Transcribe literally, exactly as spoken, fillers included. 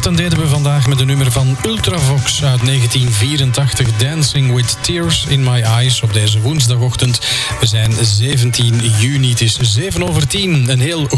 dan deden we vandaag met een nummer van Ultravox uit negentien vierentachtig, Dancing with Tears in My Eyes, op deze woensdagochtend. We zijn zeventien juni, het is zeven over tien. Een heel